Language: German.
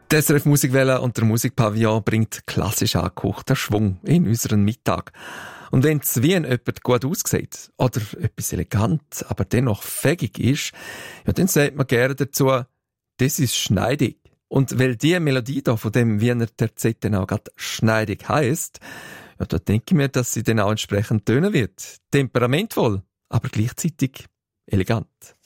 Die SRF Musikwelle und der Musikpavillon bringt klassisch angekochten Schwung in unseren Mittag. Und wenn es wie jemand gut aussieht oder etwas elegant, aber dennoch fähig ist, ja, dann sagt man gerne dazu, das ist schneidig. Und weil die Melodie da von dem Wiener Terzett dann auch gerade schneidig heisst, ja, da denke ich mir, dass sie dann auch entsprechend tönen wird. Temperamentvoll, aber gleichzeitig elegant.